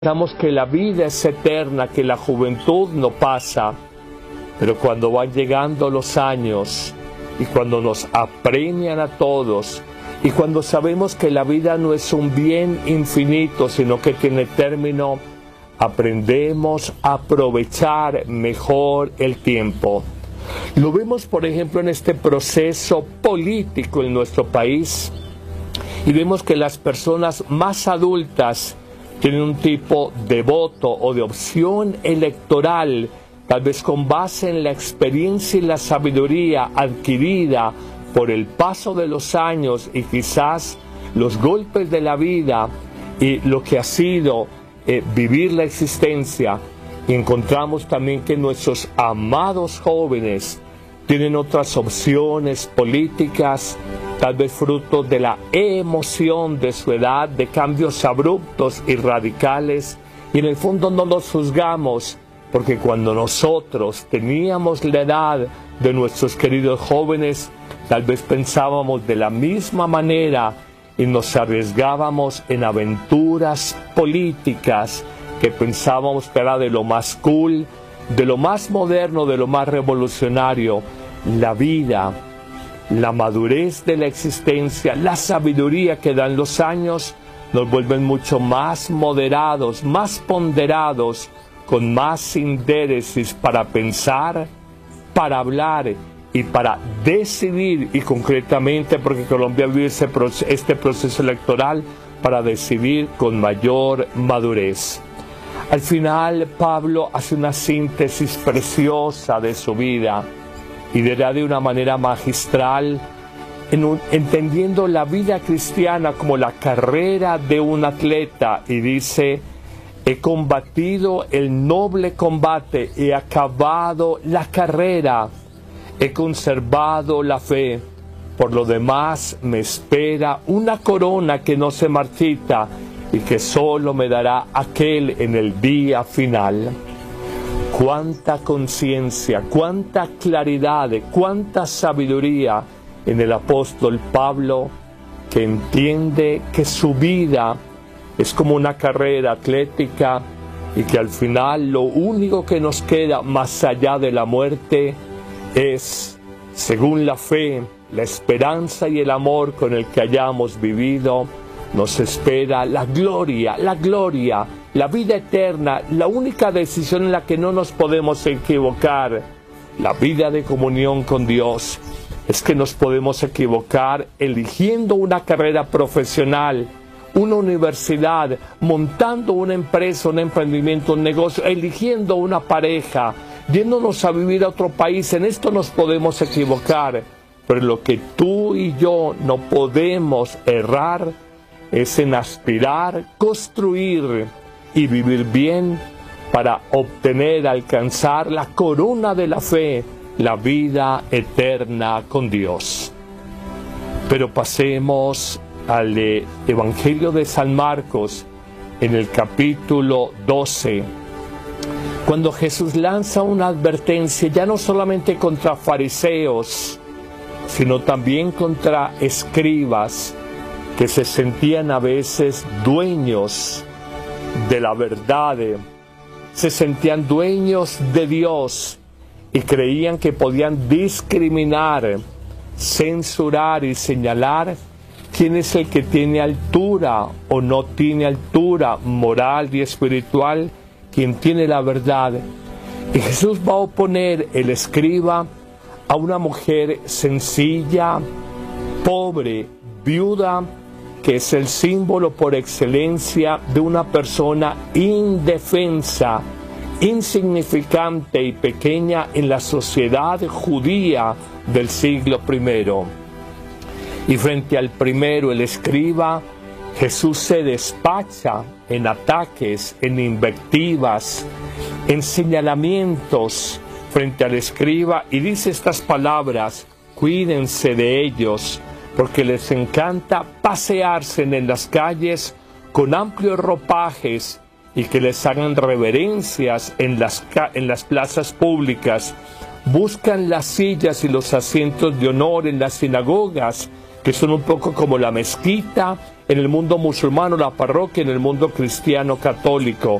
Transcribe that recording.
Pensamos que la vida es eterna, que la juventud no pasa, pero cuando van llegando los años y cuando nos apremian a todos y cuando sabemos que la vida no es un bien infinito, sino que tiene término, aprendemos a aprovechar mejor el tiempo. Lo vemos, por ejemplo, en este proceso político en nuestro país y vemos que las personas más adultas tienen un tipo de voto o de opción electoral, tal vez con base en la experiencia y la sabiduría adquirida por el paso de los años y quizás los golpes de la vida y lo que ha sido vivir la existencia. Y encontramos también que nuestros amados jóvenes tienen otras opciones políticas, tal vez fruto de la emoción de su edad, de cambios abruptos y radicales, y en el fondo no los juzgamos, porque cuando nosotros teníamos la edad de nuestros queridos jóvenes, tal vez pensábamos de la misma manera y nos arriesgábamos en aventuras políticas que pensábamos que era de lo más cool, de lo más moderno, de lo más revolucionario. La vida, la madurez de la existencia, la sabiduría que dan los años nos vuelven mucho más moderados, más ponderados, con más síntesis para pensar, para hablar y para decidir, y concretamente porque Colombia vive este proceso electoral, para decidir con mayor madurez. Al final, Pablo hace una síntesis preciosa de su vida y dirá de una manera magistral, entendiendo la vida cristiana como la carrera de un atleta, y dice: he combatido el noble combate, he acabado la carrera, he conservado la fe, por lo demás me espera una corona que no se marchita y que solo me dará aquel en el día final. Cuánta conciencia, cuánta claridad, cuánta sabiduría en el apóstol Pablo, que entiende que su vida es como una carrera atlética y que al final lo único que nos queda más allá de la muerte es, según la fe, la esperanza y el amor con el que hayamos vivido, nos espera la gloria, la vida eterna, la única decisión en la que no nos podemos equivocar, la vida de comunión con Dios. Es que nos podemos equivocar eligiendo una carrera profesional, una universidad, montando una empresa, un emprendimiento, un negocio, eligiendo una pareja, yéndonos a vivir a otro país. En esto nos podemos equivocar, pero lo que tú y yo no podemos errar es en aspirar, construir y vivir bien para obtener, alcanzar la corona de la fe, la vida eterna con Dios. Pero pasemos al Evangelio de San Marcos, en el capítulo 12, cuando Jesús lanza una advertencia ya no solamente contra fariseos, sino también contra escribas, que se sentían a veces dueños de la verdad, se sentían dueños de Dios y creían que podían discriminar, censurar y señalar quién es el que tiene altura o no tiene altura moral y espiritual, quién tiene la verdad. Y Jesús va a oponer el escriba a una mujer sencilla, pobre, viuda, que es el símbolo por excelencia de una persona indefensa, insignificante y pequeña en la sociedad judía del siglo I. Y frente al primero, el escriba, Jesús se despacha en ataques, en invectivas, en señalamientos frente al escriba, y dice estas palabras: cuídense de ellos, porque les encanta pasearse en las calles con amplios ropajes y que les hagan reverencias en las plazas públicas. Buscan las sillas y los asientos de honor en las sinagogas, que son un poco como la mezquita, en el mundo musulmano la parroquia, en el mundo cristiano católico.